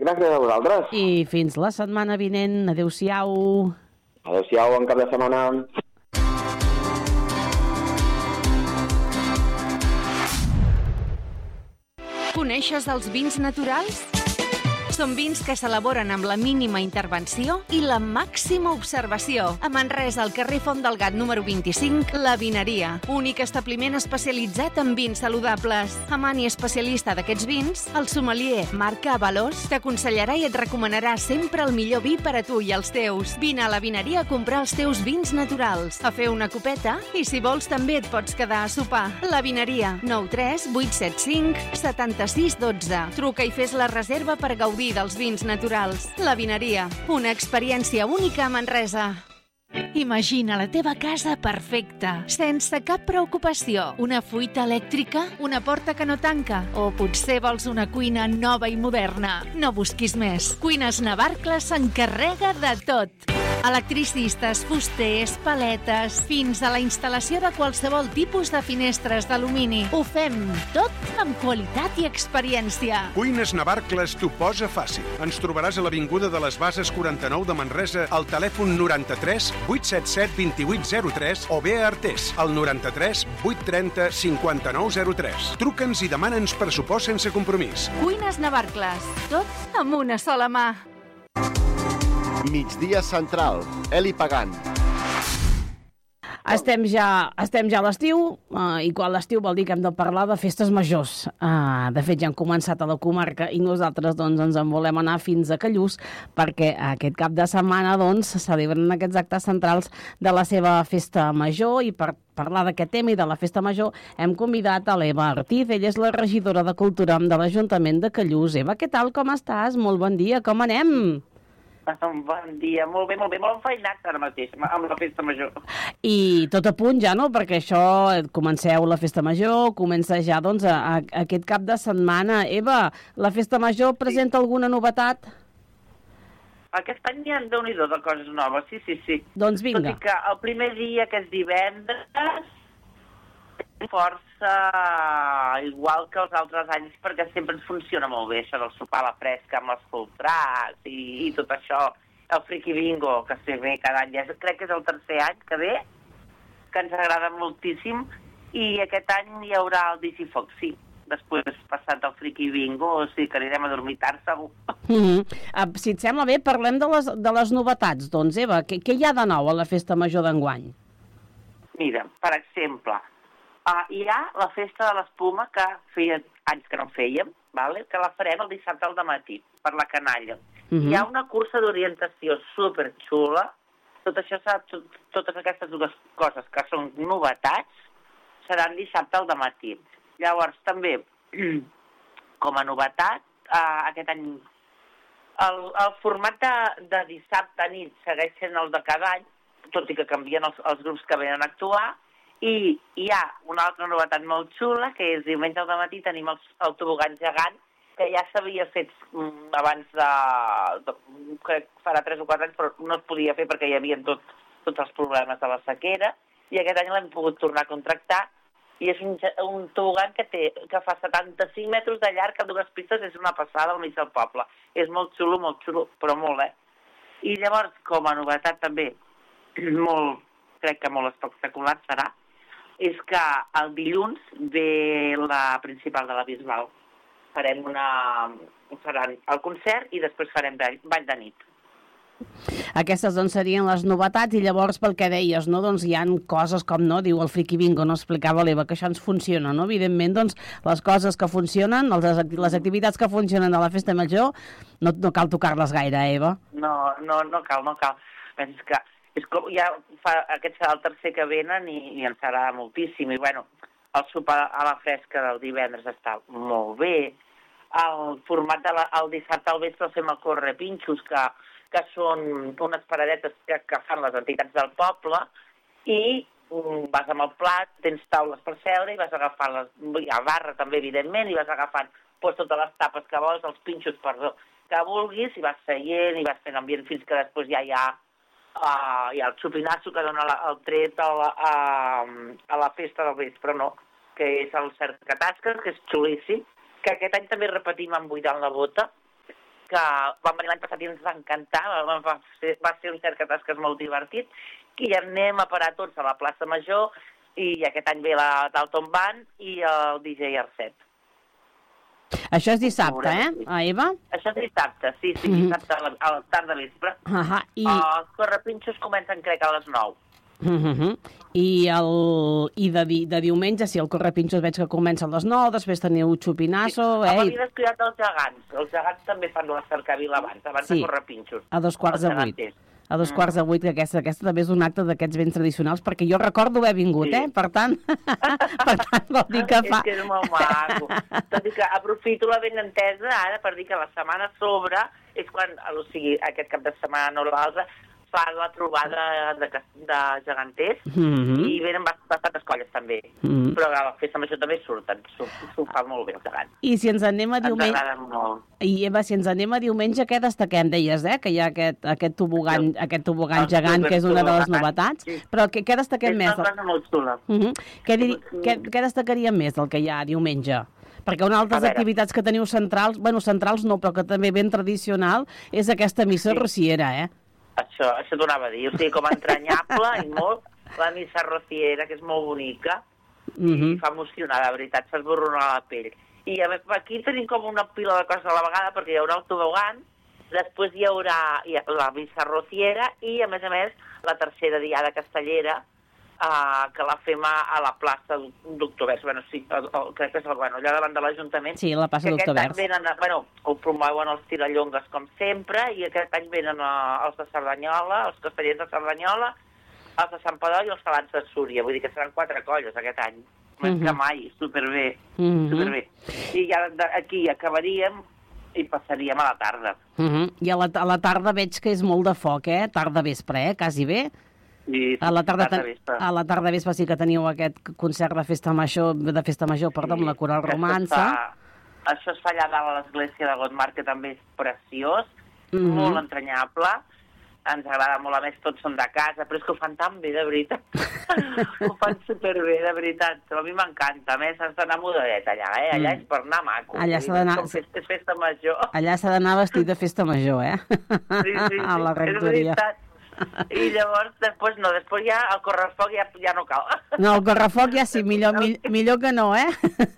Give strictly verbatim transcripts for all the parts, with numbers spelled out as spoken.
Gràcies a vosaltres. I fins la setmana vinent. Adéu-siau. Adéu-siau, en cap de setmana. Coneixes els vins naturals? Són vins que s'elaboren amb la mínima intervenció i la màxima observació. A Manresa, al carrer Font del Gat número vint-i-cinc, La Vineria. Únic establiment especialitzat en vins saludables. Amant i especialista d'aquests vins, el sommelier Marc Avalós t'aconsellarà i et recomanarà sempre el millor vi per a tu i els teus. Vine a La Vineria a comprar els teus vins naturals, a fer una copeta i, si vols, també et pots quedar a sopar. La Vineria, nou tres vuit set cinc set sis un dos. Truca i fes la reserva per gaudir dels vins naturals. La Vineria, una experiència única a Manresa. Imagina la teva casa perfecta, sense cap preocupació. Una fuita elèctrica, una porta que no tanca, o potser vols una cuina nova i moderna. No busquis més. Cuines Navarcles s'encarrega de tot. Electricistes, fusters, paletes, fins a la instal·lació de qualsevol tipus de finestres d'alumini. Ho fem tot amb qualitat i experiència. Cuines Navarcles t'ho posa fàcil. Ens trobaràs a l'Avinguda de les Bases quaranta-nou de Manresa al telèfon noranta-tres vuit set set dos vuit zero tres o bé a Artés al noranta-tres vuit trenta cinquanta-nou zero tres. Truca'ns i demana'ns pressupost sense compromís. Cuines Navarcles, tot amb una sola mà. Migdia Central, Eli Pagant. Estem ja, estem ja a l'estiu, uh, i quan l'estiu vol dir que hem de parlar de festes majors. Uh, de fet, ja han començat a la comarca i nosaltres doncs, ens en volem anar fins a Callús perquè aquest cap de setmana doncs, se celebren aquests actes centrals de la seva festa major, i per parlar d'aquest tema i de la festa major hem convidat a l'Eva Artiz. Ella és la regidora de Cultura de l'Ajuntament de Callús. Eva, què tal? Com estàs? Molt bon dia. Com anem? Bon dia, molt bé, molt bé, molt enfeinat ara mateix amb la festa major. I tot a punt ja, no? Perquè això, comenceu la festa major, comença ja doncs a, a, aquest cap de setmana. Eva, la festa major presenta alguna novetat? Aquest any hi ha déu-n'hi-do de coses noves, sí, sí, sí. Doncs vinga. Tot i que el primer dia, que és divendres, força igual que els altres anys, perquè sempre ens funciona molt bé això del sopar a la fresca amb els poltrats i, i tot això, el friki bingo que se ve cada any. Ja crec que és el tercer any que ve, que ens agrada moltíssim, i aquest any hi haurà el Digifox, sí. Després, passat el friki bingo, o sigui que anirem a dormir tard, segur. Mm-hmm. Si et sembla bé, parlem de les, de les novetats. Doncs, Eva, què, què hi ha de nou a la festa major d'enguany? Mira, per exemple, Uh, hi ha la festa de l'espuma, que feia anys que no fèiem, vale? Que la farem el dissabte al dematí, per la canalla. Uh-huh. Hi ha una cursa d'orientació superxula. Tot això, tot, totes aquestes dues coses que són novetats, seran dissabte al dematí. Llavors, també, com a novetat, uh, aquest any, el, el format de, de dissabte a nit segueix sent el de cada any, tot i que canvien els, els grups que venen a actuar. I hi ha una altra novetat molt xula, que és diumenge al dematí tenim el, el tobogan gegant, que ja s'havia fet mm, abans de, de... crec que farà tres o quatre anys, però no es podia fer perquè hi havia tot, tots els problemes de la sequera, i aquest any l'hem pogut tornar a contractar, i és un, un tobogan que, té, que fa setanta-cinc metres de llarg, que dues pistes, és una passada al mig del poble. És molt xulo, molt xulo, però molt, eh? I llavors, com a novetat també, molt, crec que molt espectacular serà, és que el dilluns ve la principal de la Bisbal. Farem una... faran el concert i després farem ball de nit. Aquestes doncs serien les novetats, i llavors pel que deies, no? Doncs hi ha coses com, no, diu el friki bingo, no explicava l'Eva, que això ens funciona, no? Evidentment, doncs, les coses que funcionen, les, les activitats que funcionen a la festa major, no, no cal tocar-les gaire, Eva. No, no, no cal, no cal. És que és com, ja fa, aquest serà el tercer que venen i, i ens agrada moltíssim. I bueno, el sopar a la fresca del divendres està molt bé. El format del de dissabte al vespre fem el correpinxos, que, que són unes paradetes que, que fan les entitats del poble, i um, vas amb el plat, tens taules per seure i vas agafant les... Hi ha barra també, evidentment, i vas agafant pues, totes les tapes que vols, els pinxos, perdó, que vulguis, i vas seient i vas fent ambient fins que després ja hi ha Uh, hi ha el xupinasso que dona la, el tret a la, a, a la festa del vespre, no? Que és el cercatasques, que és xulíssim, que aquest any també repetim amb Buidant la Bota, que vam venir l'any passat i ens va encantar, va, va, ser, va ser un cert catasques molt divertit, i anem a parar tots a la plaça Major, i aquest any ve la Dalton Band i el D J Arset. Això és dissabte, eh, Eva? Això és dissabte, sí, sí, dissabte a la, a la tarda de vespre. Uh -huh. I... Els correpinxos comencen, crec, a les nou. Uh -huh. I, el... I de, di... de diumenge, sí, el correpinxos veig que comença a les nou, després teniu xupinasso... Sí. Eh? M'havia descuidat els gegants. Els gegants també fan la cercavila abans, abans sí. de correpinxos. A dos quarts de vuit. A dos quarts de vuit, que aquesta, aquesta també és un acte d'aquests béns tradicionals, perquè jo recordo haver vingut, sí. eh? Per tant, per tant, vol dir que fa... És que és molt maco. Tot i que aprofito la ben entesa ara per dir que la setmana a sobre és quan, o sigui, aquest cap de setmana no l'altre, fa la trobada de, de geganters mm-hmm. i venen bastantes colles també. Mm-hmm. Però a la festa major també surten, s'ho fa molt bé els gegants. I si ens anem a diumenge... I Eva, si ens anem a diumenge, què destaquem? Deies, eh? Que hi ha aquest, aquest tobogan, sí. aquest tobogan gegant, que és una de les novetats. Sí. Però què, què destaquem és més? És una cosa molt xula. Mm-hmm. què, diri... què, què destacaríem més del que hi ha diumenge? Perquè una altres activitats que teniu centrals, bueno, centrals no, però que també ben tradicional, és aquesta missa sí. rociera, eh? Això, això t'ho anava a dir, o sigui, com entranyable i molt, la missa rociera, que és molt bonica, mm-hmm. i fa emocionar, de veritat, s'esborrona la pell. I a, aquí tenim com una pila de coses a la vegada, perquè hi haurà el tobogan, després hi haurà la missa rociera, i a més a més, la tercera diada castellera, Uh, que la fem a la plaça d'Octobers. Bueno, sí, el, el, crec que és el, bueno, allà davant de l'Ajuntament. Sí, la plaça d'Octobers. Venen, bueno, ho promouen els tirallongues com sempre, i aquest any venen uh, els de Cerdanyola, els castellers de Cerdanyola, els de Sant Padó i els salats de Súria. Vull dir que seran quatre colles aquest any. Més uh-huh. que mai, superbé, uh-huh. superbé. I ja aquí acabaríem i passaríem a la tarda. Uh-huh. I a la, a la tarda veig que és molt de foc, eh? Tarda vespre, eh? Quasi bé. Sí, a la tarda, tarda a la tarda vespre sí que teniu aquest concert de festa major, de festa major, perdó, sí, amb la coral romança. Fa, això es fa allà dalt a l'església de Godmar, que també és preciós, mm-hmm. molt entranyable. Ens agrada molt, a més, tots són de casa, però és que ho fan tan bé, de veritat. Ho fan superbé, de veritat. A mi m'encanta. A més, has d'anar modadet allà, eh? Allà mm. és per anar maco. Allà s'ha d'anar... És festa major. Allà s'ha d'anar vestit de festa major, eh? Sí, sí, sí. A la rectoria. És veritat. I llavors, després no, després ja el correfoc ja, ja no cal. No, el correfoc ja sí, millor, mi, millor que no, eh?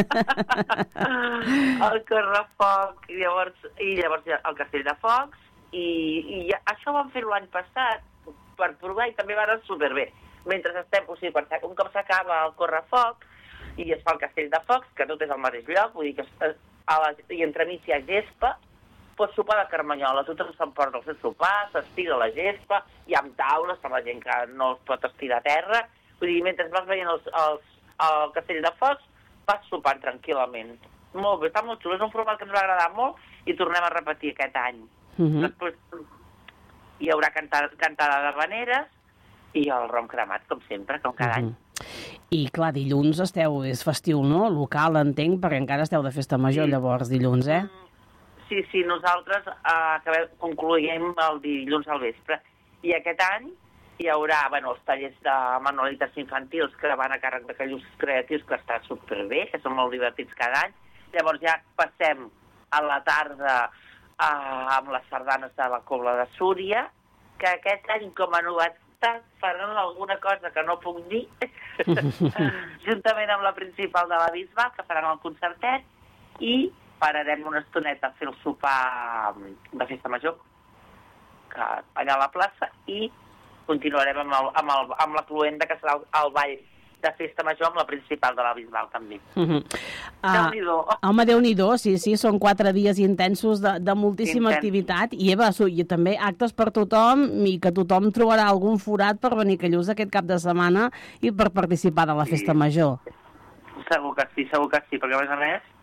El correfoc, i llavors, i llavors ja el castell de focs, i, i ja, això ho vam fer l'any passat per provar i també va anar superbé. Mentre estem, o sigui, un cop s'acaba el correfoc i es fa el castell de focs, que tot és al mateix lloc, vull dir que a la, i entremig hi ha gespa, pots sopar de Carmanyola, tothom s'emporta el seu sopar, s'estira la gespa, hi ha taules per la gent que no es pot estirar a terra, vull dir, mentre vas veient els, els, el castell de focs, vas sopant tranquil·lament. Molt bé, està molt xulo, és un format que ens va agradar molt i tornem a repetir aquest any. Mm-hmm. Després hi haurà cantada, cantada d'habaneres i el rom cremat, com sempre, com cada mm-hmm. any. I clar, dilluns esteu, és festiu, no? Local, entenc, perquè encara esteu de festa major, sí. Llavors, dilluns, eh? Mm. Sí, sí, nosaltres eh, acabem, concluïm el dilluns al vespre. I aquest any hi haurà, bueno, els tallers de manualitats infantils que van a càrrec de Callús Creatius, que està superbé, que són molt divertits cada any. Llavors ja passem a la tarda eh, amb les sardanes de la Cobla de Súria, que aquest any, com a novetat, faran alguna cosa que no puc dir, juntament amb la principal de la Bisbal, que faran el concertet, i pararem una estoneta a fer el sopar de festa major que allà a la plaça i continuarem amb, el, amb, el, amb la cluenda que serà el, el ball de festa major amb la principal de la Bisbal també. Uh-huh. Uh, Déu-n'hi-do. Home, Déu-n'hi-do, sí, sí, són quatre dies intensos de, de moltíssima Intens. activitat i Eva, i també actes per tothom i que tothom trobarà algun forat per venir a Callús aquest cap de setmana i per participar de la sí. festa major. Segur que sí, segur que sí, perquè a més a més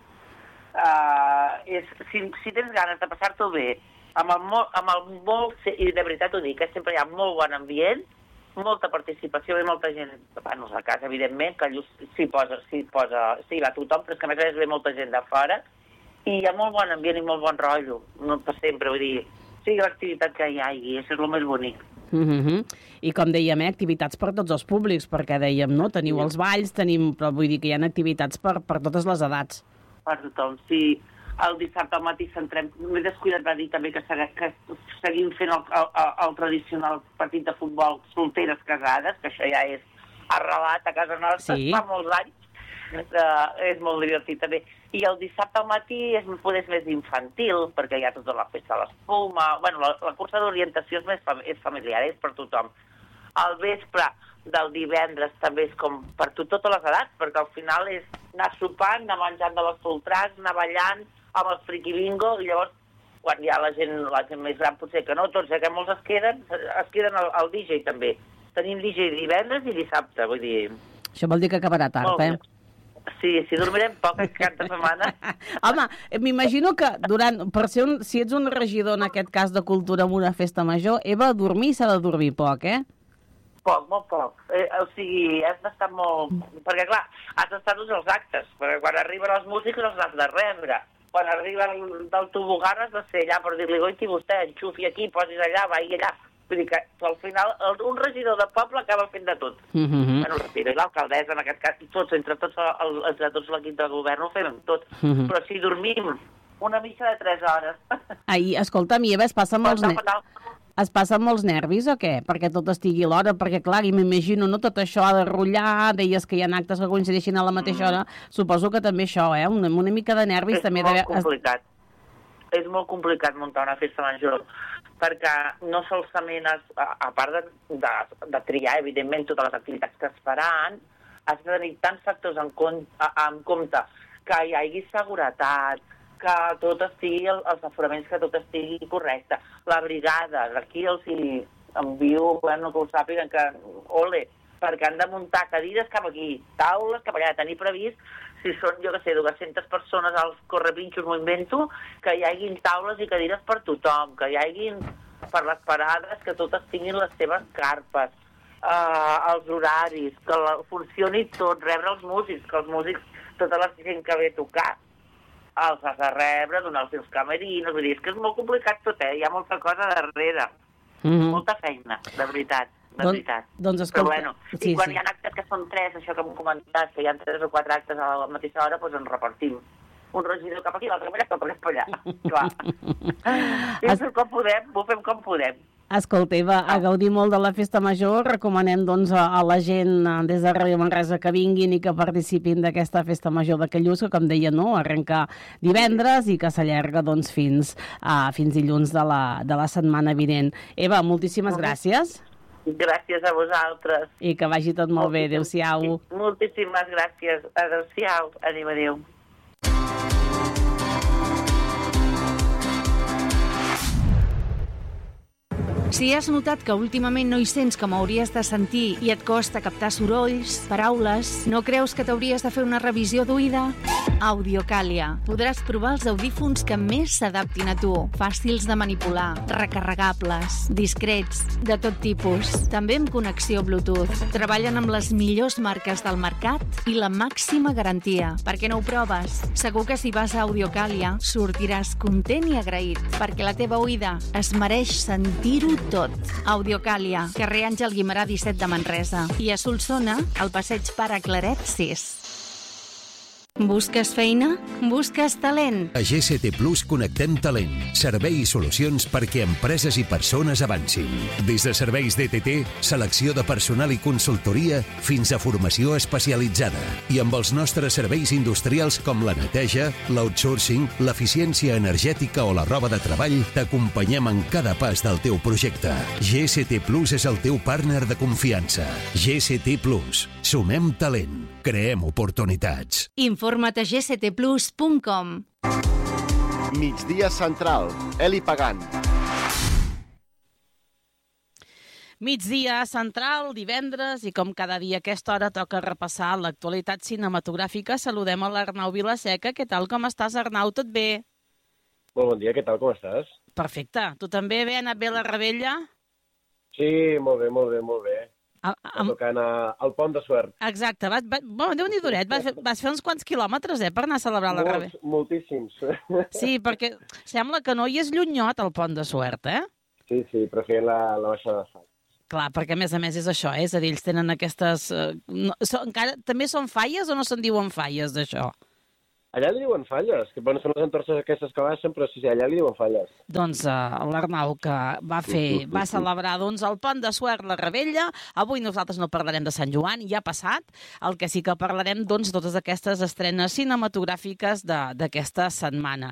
Uh, és, si, si tens ganes de passar-t'ho bé amb el, molt, amb el molt, i de veritat ho dic, eh, sempre hi ha molt bon ambient, molta participació i molta gent, bueno, a casa evidentment, que s'hi posa, s'hi posa, s'hi va tothom, però és que a més a més ve molta gent de fora i hi ha molt bon ambient i molt bon rotllo, no per sempre, vull dir, sigui l'activitat que hi hagi, això és el més bonic. Mm-hmm. I com dèiem, eh, activitats per tots els públics, perquè dèiem, no, teniu sí. els balls, tenim, però vull dir que hi ha activitats per, per totes les edats. Per tothom, sí. el dissabte al matí centrem... M'he descuidat de dir també que, segui, que seguim fent el, el, el tradicional partit de futbol solteres casades, que això ja és arrelat a casa nostra, sí. Fa molts anys. Uh, és molt divertit també. I el dissabte al matí és, poder, és més infantil, perquè hi ha tota la festa de l'espuma... Bueno, la, la cursa d'orientació és més fam és familiar, és per tothom. Al vespre del divendres també és com per tu totes les edats, perquè al final és anar sopant, anar menjant de les soltrats, anar ballant amb el friqui bingo, i llavors quan hi ha la gent, la gent més gran, potser que no tots, eh, que molts es queden, es queden al, al D J també. Tenim D J divendres i dissabte, vull dir... Això vol dir que acabarà tard, eh? Sí, si dormirem poc aquesta setmana. Home, m'imagino que durant, per ser un, si ets un regidor, en aquest cas de cultura, en una festa major, Eva, dormir s'ha de dormir poc, eh? Poc, molt poc. Eh, o sigui, has d'estar molt... Perquè, clar, has d'estar tots els actes, perquè quan arriben els músics els has de rebre. Quan arriben del tobogan has de ser allà per dir-li, goiti, vostè, enxufi aquí, posis allà, vai allà. Vull dir que al final el, un regidor de poble acaba fent de tot. Uh -huh. Bueno, retiro, i l'alcaldessa, en aquest cas, i tots, entre tots, el, entre tots l'equip de govern ho fem tot. Uh -huh. Però si dormim una missa de tres hores... Ai, escolta'm, Eva, es passa molts, ne es passa molts nervis o què? Perquè tot estigui a l'hora, perquè clar, i m'imagino, no, tot això ha de rotllar, deies que hi ha actes que coincideixin a la mateixa hora, mm. suposo que també això, eh? Una, una mica de nervis és també... És molt de... complicat. És molt complicat muntar una festa major, perquè no solament, es, a, a part de, de, de triar, evidentment, totes les activitats que es faran, has de tenir tants factors en, compte, en compte que hi hagi seguretat, que tot estigui, els aforaments, que tot estigui correcte. La brigada, aquí els hi envio, bueno, que ho sàpiguen, que ole, perquè han de muntar cadires cap aquí, taules cap allà, tenir previst, si són, jo què sé, dues-centes persones als correpinxos, m'ho invento, que hi hagin taules i cadires per tothom, que hi hagin per les parades, que totes tinguin les seves carpes, uh, els horaris, que la, funcioni tot, rebre els músics, que els músics, tota la gent que ve a tocar, els has de rebre, donar els seus camerinos, vull dir, és que és molt complicat tot, eh? Hi ha molta cosa darrere, mm -hmm. molta feina, de veritat, de Don, veritat. Doncs escolta... Però bueno, sí, i quan sí. hi ha actes que són tres, això que m'ho comentaves, que hi ha tres o quatre actes a la mateixa hora, doncs ens repartim. Un regidor cap aquí, l'altre cap allà, cap allà, clar. I ho fem com podem, ho fem com podem. Escolta, Eva, a gaudir molt de la festa major, recomanem doncs, a, a la gent des de Ràdio Manresa que vinguin i que participin d'aquesta festa major de Callús, que, com deia, no, arrenca divendres i que s'allarga doncs, fins, uh, fins dilluns de la, de la setmana vinent. Eva, moltíssimes uh-huh. gràcies. Gràcies a vosaltres. I que vagi tot molt bé. Adéu-siau. Moltíssimes gràcies. Adéu-siau. Adéu, adéu. Si has notat que últimament no hi sents com hauries de sentir i et costa captar sorolls, paraules, no creus que t'hauries de fer una revisió d'oïda? Audiocàlia. Podràs provar els audífons que més s'adaptin a tu, fàcils de manipular, recarregables, discrets, de tot tipus, també amb connexió Bluetooth. Treballen amb les millors marques del mercat i la màxima garantia. Per què no ho proves? Segur que si vas a Audiocàlia sortiràs content i agraït, perquè la teva oïda es mereix sentir-ho tot. Audiocàlia, carrer Àngel Guimerà disset de Manresa i a Solsona, al passeig Pare Claret sis. Busques feina? Busques talent? A G C T Plus connectem talent, servei i solucions perquè empreses i persones avancin. Des de serveis D T T, selecció de personal i consultoria, fins a formació especialitzada. I amb els nostres serveis industrials com la neteja, l'outsourcing, l'eficiència energètica o la roba de treball, t'acompanyem en cada pas del teu projecte. G C T Plus és el teu partner de confiança. G C T Plus. Sumem talent. Creem oportunitats. Informa't a g c t plus punt com. Migdia Central. Eli Pagant. Migdia Central, divendres, i com cada dia a aquesta hora toca repassar l'actualitat cinematogràfica. Saludem a l'Arnau Vilaseca. Què tal, com estàs, Arnau? Tot bé? Molt bon dia, què tal, com estàs? Perfecte. Tu també bé? Ha anat bé la rebella? Sí, molt bé, molt bé, molt bé. A, a... Tocant a, al Pont de Suert. Exacte. Vas, va, bueno, Déu-n'hi duret, vas, fer, vas fer uns quants quilòmetres, eh, per anar a celebrar la rebella. Moltíssims. Sí, perquè sembla que no hi és llunyot el Pont de Suert, eh? Sí, sí, preferint la, la baixada de Sal. Clar, perquè a més a més és això, eh? És a dir, ells tenen aquestes... Eh, no, so, encara, també són falles o no se'n diuen falles, d'això? Allà li diuen falles, que bueno, són les antorxes aquestes que baixen, però sí, sí, allà li diuen falles. Doncs uh, l'Arnau, que va fer, va celebrar doncs, el Pont de Suert, la Rebella. Avui nosaltres no parlarem de Sant Joan, ja ha passat. El que sí que parlarem, doncs, totes aquestes estrenes cinematogràfiques d'aquesta setmana.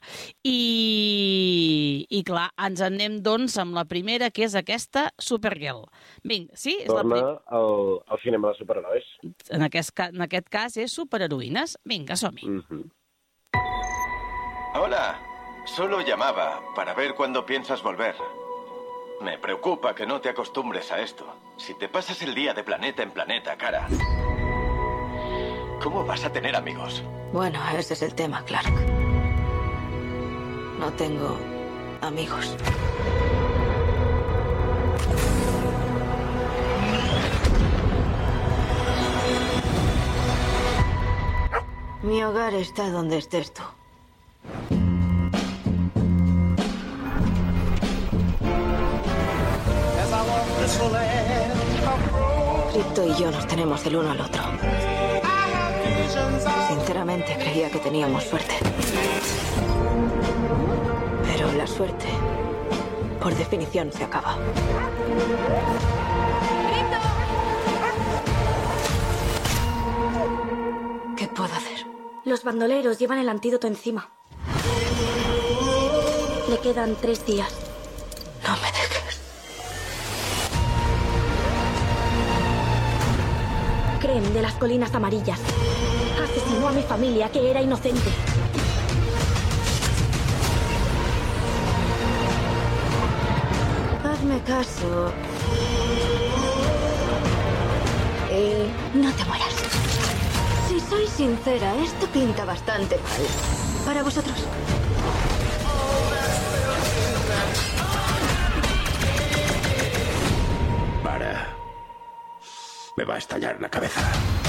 I, I, clar, ens en anem, doncs, amb la primera, que és aquesta, Supergirl. Vinga, sí? És Torna la al, al cinema de superherois. En aquest, en aquest cas és superheroïnes. Vinga, som-hi. Mm-hmm. Hola, solo llamaba para ver cuándo piensas volver. Me preocupa que no te acostumbres a esto. Si te pasas el día de planeta en planeta, cara, ¿cómo vas a tener amigos? Bueno, ese es el tema, Clark. No tengo amigos. Mi hogar está donde estés tú. Krypto y yo nos tenemos el uno al otro. Sinceramente creía que teníamos suerte. Pero la suerte, por definición, se acaba. ¿Qué puedo hacer? Los bandoleros llevan el antídoto encima. Le quedan tres días. No me dejes. Creen de las colinas amarillas. Asesinó a mi familia, que era inocente. Hazme caso. Y no te mueras. Si soy sincera, esto pinta bastante mal. ¿Para vosotros? Para. Me va a estallar la cabeza.